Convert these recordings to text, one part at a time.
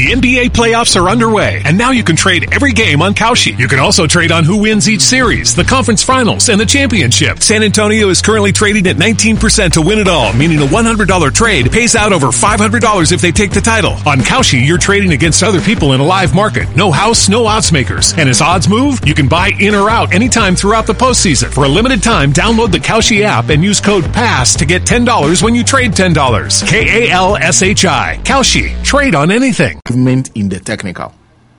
The NBA playoffs are underway, and now you can trade every game on Kalshi. You can also trade on who wins each series, the conference finals, and the championship. San Antonio is currently trading at 19% to win it all, meaning a $100 trade pays out over $500 if they take the title. On Kalshi, you're trading against other people in a live market. No house, no odds makers. And as odds move, you can buy in or out anytime throughout the postseason. For a limited time, download the Kalshi app and use code PASS to get $10 when you trade $10. KALSHI. Kalshi. Trade on anything. Movement in the technical.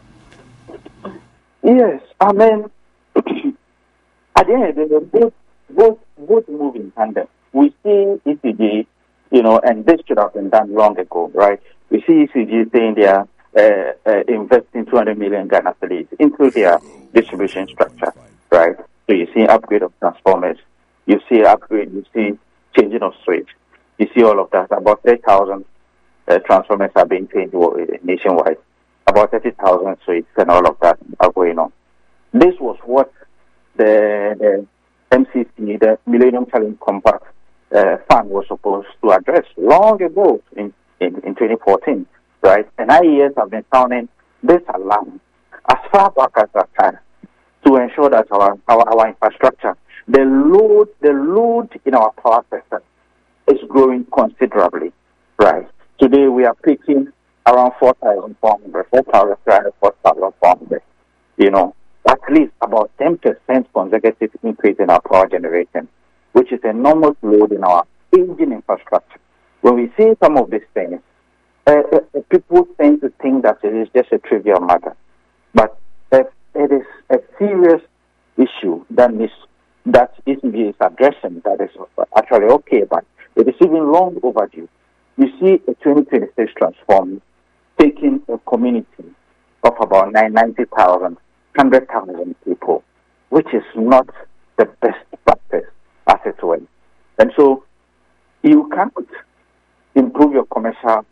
Yes, I mean, at the end of the day, both move in tandem. We see ECG, and this should have been done long ago, right? We see ECG saying they are investing 200 million Ghana cedis into their distribution structure, right? So you see upgrade of transformers, you see upgrade, you see changing of switch, you see all of that. About 3,000 transformers are being changed nationwide. About 30,000 switches and all of that are going on. This was what the MCC, the Millennium Challenge Compact Fund, was supposed to address long ago in 2014, right? And IES have been sounding this alarm as far back as that time to ensure that our infrastructure, the load in our power sector is growing considerably, right? Today we are picking around 4,400, 4,300, 4,400. At least about 10% consecutive increase in our power generation, which is enormous load in our aging infrastructure. When we see some of these things, people tend to think that it is just a trivial matter, but it is a serious issue that ECG is addressing. That is actually okay, but it is even long overdue. You see a 2026 transform taking a community of about 90,000, 100,000 people, which is not the best practice as it were. And so you cannot improve your commercial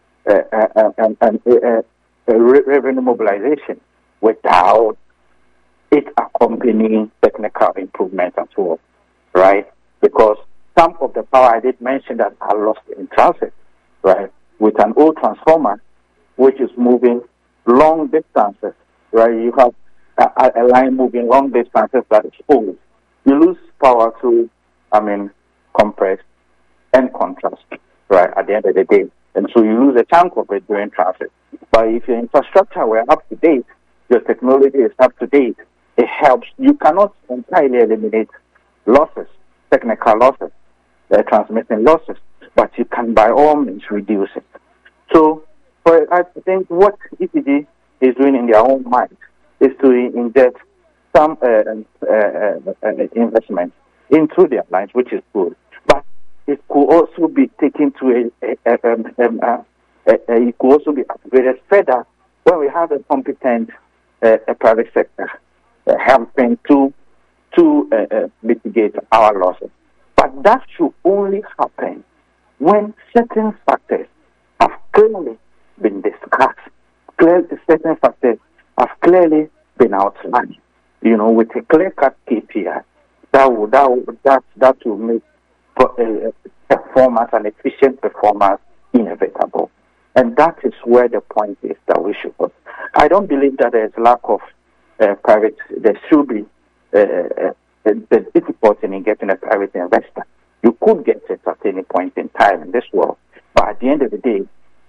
revenue mobilization without it accompanying technical improvements as well, right? Because some of the power I did mention that are lost in transit, right? With an old transformer, which is moving long distances, right? You have a line moving long distances that is old. You lose power to, compress and contrast, right, at the end of the day. And so you lose a chunk of it during transit. But if your infrastructure were up to date, your technology is up to date, it helps. You cannot entirely eliminate losses, technical losses, transmission losses, but you can by all means reduce it. So I think what ECG is doing in their own mind is to inject some investment into their lines, which is good. But it could also be taken to it could also be upgraded further when we have a competent private sector helping to mitigate our losses. But that should only happen when certain factors have clearly been discussed. Certain factors have clearly been outlined, with a clear-cut KPI that will make performance and efficient performance inevitable. And that is where the point is that we should put. I don't believe that there is lack of private. There should be the difficulty in getting a private investor. You could get it at any point in time in this world, but at the end of the day,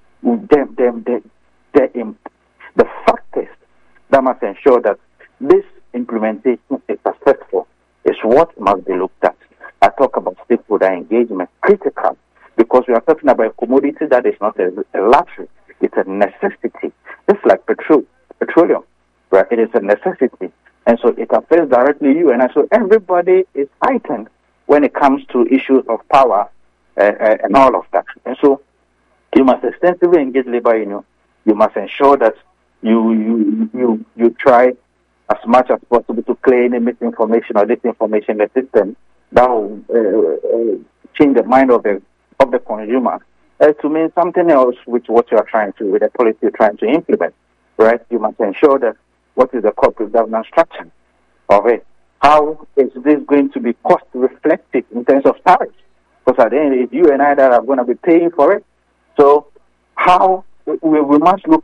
the factors that must ensure that this implementation is successful is what must be looked at. I talk about stakeholder engagement, critical, because we are talking about a commodity that is not a luxury, it's a necessity. It's like petroleum, right? It is a necessity. And so it affects directly you. And so everybody is heightened when it comes to issues of power and all of that. And so you must extensively engage labor union. You must ensure that you try as much as possible to clear any misinformation or disinformation in the system that will change the mind of the consumer to mean something else with what you are trying to, with the policy you're trying to implement, right? You must ensure that what is the corporate governance structure of it? How is this going to be cost reflective in terms of tariffs? Because at the end, it's you and I that are going to be paying for it. So how we must look